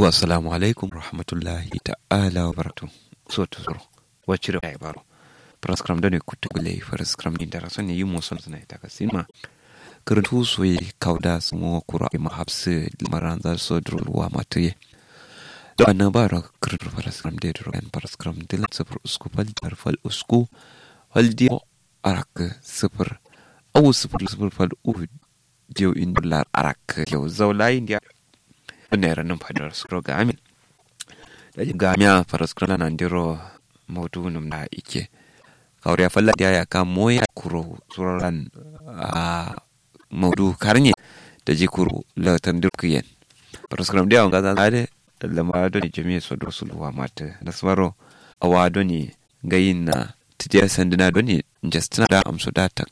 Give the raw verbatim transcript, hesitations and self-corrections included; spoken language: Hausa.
Assalamu alaikum rahmatullahi ta'ala wa barakatuh. So to zoro. Wacce da baro. Praskram da ne kutugule praskram din darason ne yimo son suna ita kasima. Kurtu soyi kauda sumo kura ma habse maranza so drulwa matuye. Da annabara kurtu praskram de dro en praskram de la sufur usku fal darfal usku haldi arak sufur awu sufur sufur fal u dio in dollar arak yau zaulai india ne ranan fadar su ga amin da ga miya faraskran nan diro mawdunum na ike kawriya falla dia ya ka moya kuro suran a mawdu karnye da ji kuro la tandirkiyen faraskran dia ga zade lama do ni jami'a so do sulwa mata nasmaro awado ni gayin na tidiya sandina do ni justina da amso da